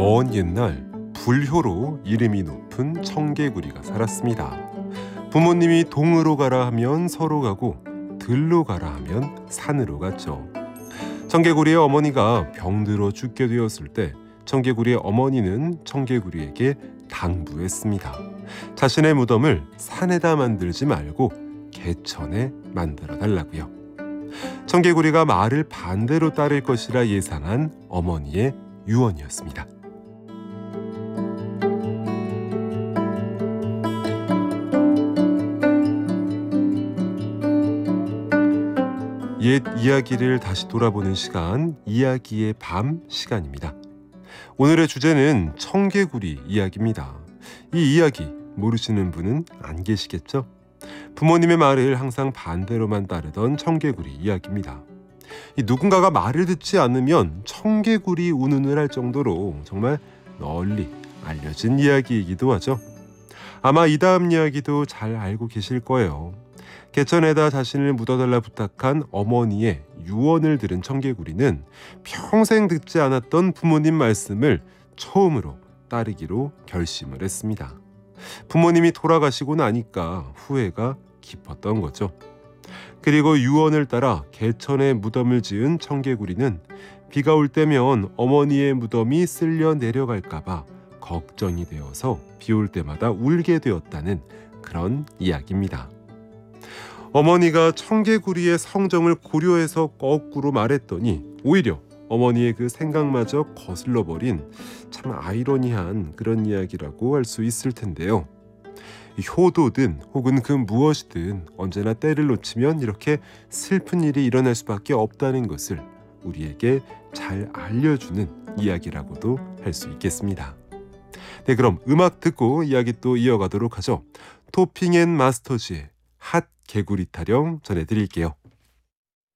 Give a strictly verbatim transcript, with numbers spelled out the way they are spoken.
먼 옛날 불효로 이름이 높은 청개구리가 살았습니다. 부모님이 동으로 가라 하면 서로 가고 들로 가라 하면 산으로 갔죠. 청개구리의 어머니가 병들어 죽게 되었을 때 청개구리의 어머니는 청개구리에게 당부했습니다. 자신의 무덤을 산에다 만들지 말고 개천에 만들어 달라고요. 청개구리가 말을 반대로 따를 것이라 예상한 어머니의 유언이었습니다. 옛 이야기를 다시 돌아보는 시간, 이야기의 밤 시간입니다. 오늘의 주제는 청개구리 이야기입니다. 이 이야기 모르시는 분은 안 계시겠죠? 부모님의 말을 항상 반대로만 따르던 청개구리 이야기입니다. 이 누군가가 말을 듣지 않으면 청개구리 운운을 할 정도로 정말 널리 알려진 이야기이기도 하죠. 아마 이 다음 이야기도 잘 알고 계실 거예요. 개천에다 자신을 묻어달라 부탁한 어머니의 유언을 들은 청개구리는 평생 듣지 않았던 부모님 말씀을 처음으로 따르기로 결심을 했습니다. 부모님이 돌아가시고 나니까 후회가 깊었던 거죠. 그리고 유언을 따라 개천에 무덤을 지은 청개구리는 비가 올 때면 어머니의 무덤이 쓸려 내려갈까봐 걱정이 되어서 비 올 때마다 울게 되었다는 그런 이야기입니다. 어머니가 청개구리의 성정을 고려해서 거꾸로 말했더니 오히려 어머니의 그 생각마저 거슬러버린 참 아이러니한 그런 이야기라고 할 수 있을 텐데요. 효도든 혹은 그 무엇이든 언제나 때를 놓치면 이렇게 슬픈 일이 일어날 수밖에 없다는 것을 우리에게 잘 알려주는 이야기라고도 할 수 있겠습니다. 네, 그럼 음악 듣고 이야기 또 이어가도록 하죠. 토핑앤마스터즈의 핫 개구리 타령 전해드릴게요.